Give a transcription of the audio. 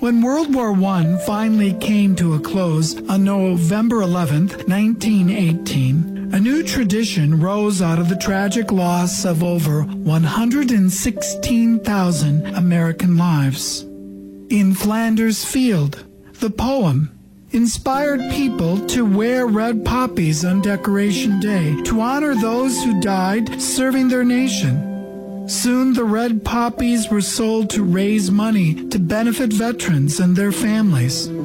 When World War I finally came to a close on November 11th, 1918, a new tradition rose out of the tragic loss of over 116,000 American lives. In Flanders Field, the poem inspired people to wear red poppies on Decoration Day to honor those who died serving their nation. Soon the red poppies were sold to raise money to benefit veterans and their families.